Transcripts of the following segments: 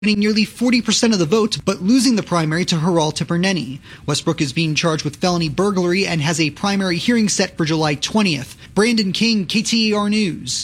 winning nearly 40% of the vote, but losing the primary to Haral Tiperneni. Westbrook is being charged with felony burglary and has a primary hearing set for July 20th. Brandon King, KTAR News.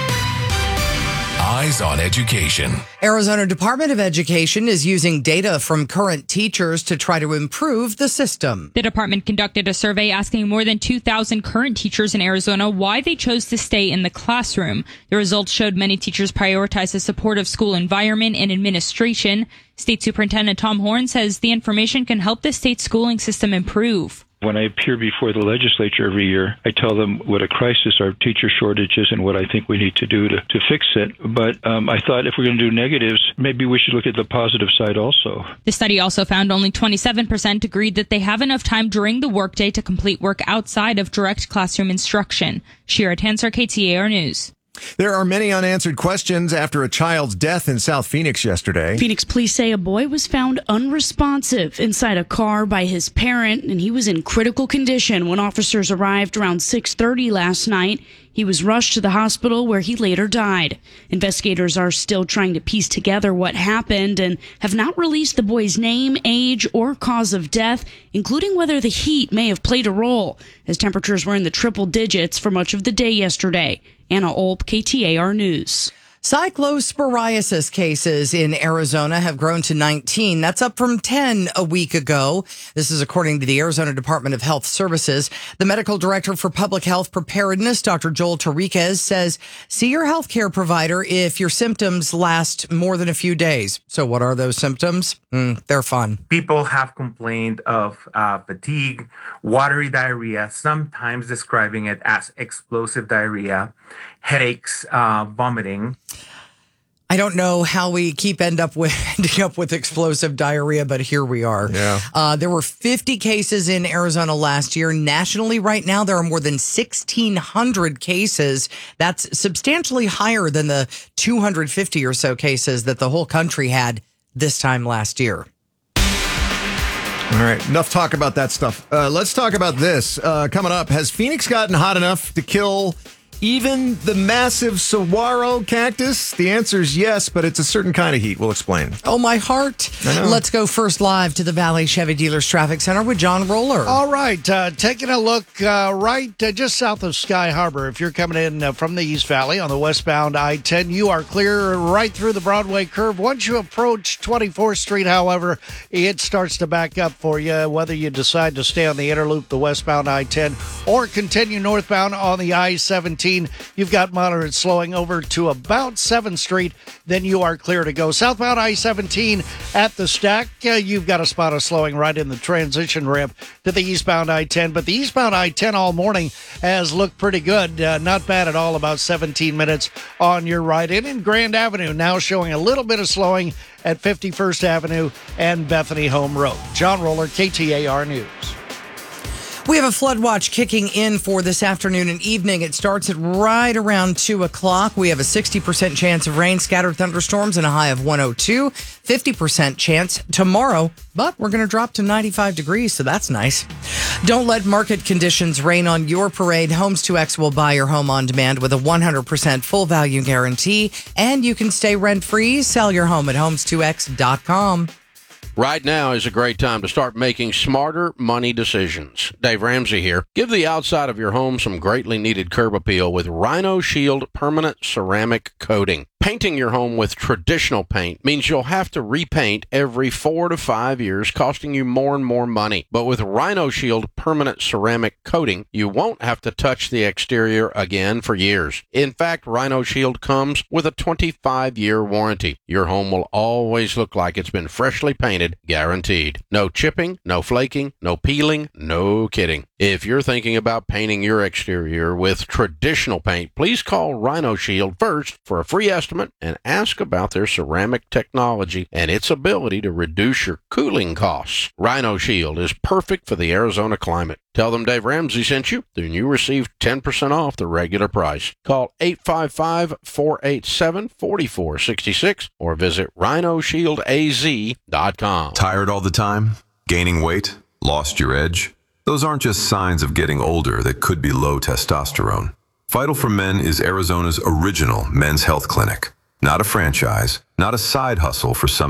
Eyes on Education. Arizona Department of Education is using data from current teachers to try to improve the system. The department conducted a survey asking more than 2,000 current teachers in Arizona why they chose to stay in the classroom. The results showed many teachers prioritize a supportive school environment and administration. State Superintendent Tom Horn says the information can help the state schooling system improve. When I appear before the legislature every year, I tell them what a crisis our teacher shortage is and what I think we need to do to fix it. But I thought if we're going to do negatives, maybe we should look at the positive side also. The study also found only 27% agreed that they have enough time during the workday to complete work outside of direct classroom instruction. Shira Tanser, KTAR News. There are many unanswered questions after a child's death in South Phoenix yesterday. Phoenix police say a boy was found unresponsive inside a car by his parent, and he was in critical condition when officers arrived around 6:30 last night. He was rushed to the hospital where he later died. Investigators are still trying to piece together what happened and have not released the boy's name, age, or cause of death, including whether the heat may have played a role, as temperatures were in the triple digits for much of the day yesterday. Anna Olp, KTAR News. Cyclosporiasis cases in Arizona have grown to 19. That's up from 10 a week ago. This is according to the Arizona Department of Health Services. The medical director for public health preparedness, Dr. Joel Tariquez, says, see your healthcare provider if your symptoms last more than a few days. So what are those symptoms? They're fun. People have complained of fatigue, watery diarrhea, sometimes describing it as explosive diarrhea, headaches, vomiting. I don't know how we ending up with explosive diarrhea, but here we are. Yeah. There were 50 cases in Arizona last year. Nationally, right now, there are more than 1,600 cases. That's substantially higher than the 250 or so cases that the whole country had this time last year. All right, enough talk about that stuff. Let's talk about this. Coming up, has Phoenix gotten hot enough to kill even the massive saguaro cactus? The answer is yes, but it's a certain kind of heat. We'll explain. Oh, my heart. Let's go first live to the Valley Chevy Dealers Traffic Center with John Roller. All right, taking a look just south of Sky Harbor. If you're coming in from the East Valley on the westbound I-10, you are clear right through the Broadway curve. Once you approach 24th Street, however, it starts to back up for you, whether you decide to stay on the inner loop, the westbound I-10, or continue northbound on the I-17. You've got moderate slowing over to about 7th Street. Then you are clear to go. Southbound I-17 at the stack, you've got a spot of slowing right in the transition ramp to the eastbound I-10. But the eastbound I-10 all morning has looked pretty good. Not bad at all, about 17 minutes on your right. And in Grand Avenue, now showing a little bit of slowing at 51st Avenue and Bethany Home Road. John Roller, KTAR News. We have a flood watch kicking in for this afternoon and evening. It starts at right around 2 o'clock. We have a 60% chance of rain, scattered thunderstorms, and a high of 102. 50% chance tomorrow, but we're going to drop to 95 degrees, so that's nice. Don't let market conditions rain on your parade. Homes 2X will buy your home on demand with a 100% full value guarantee, and you can stay rent-free. Sell your home at homes2x.com. Right now is a great time to start making smarter money decisions. Dave Ramsey here. Give the outside of your home some greatly needed curb appeal with Rhino Shield permanent ceramic coating. Painting your home with traditional paint means you'll have to repaint every 4 to 5 years, costing you more and more money. But with Rhino Shield permanent ceramic coating, you won't have to touch the exterior again for years. In fact, Rhino Shield comes with a 25-year warranty. Your home will always look like it's been freshly painted, guaranteed. No chipping, no flaking, no peeling, no kidding. If you're thinking about painting your exterior with traditional paint, please call Rhino Shield first for a free estimate and ask about their ceramic technology and its ability to reduce your cooling costs. Rhino Shield is perfect for the Arizona climate. Tell them Dave Ramsey sent you, then you receive 10% off the regular price. Call 855-487-4466 or visit rhinoshieldaz.com. Tired all the time? Gaining weight? Lost your edge? Those aren't just signs of getting older that could be low testosterone. Vital for Men is Arizona's original men's health clinic. not a franchise, not a side hustle for some